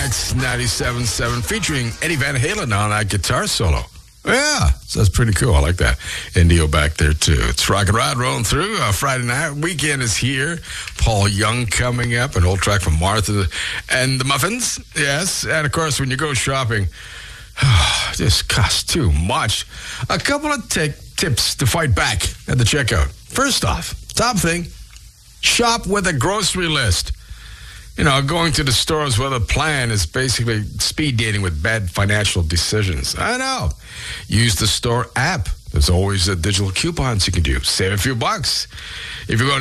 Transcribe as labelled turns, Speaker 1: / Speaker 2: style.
Speaker 1: X 97.7 featuring Eddie Van Halen on that guitar solo. Yeah, so that's pretty cool. I like that. Indio back there, too. It's Rock and Rod rolling through. Friday night. Weekend is here. Paul Young coming up. An old track from Martha and the Muffins. Yes. And, of course, when you go shopping, this costs too much. A couple of tips to fight back at the checkout. First off, top thing, shop with a grocery list. You know, going to the stores with a plan is basically speed dating with bad financial decisions. I know. Use the store app. There's always digital coupons you can do. Save a few bucks. If you're going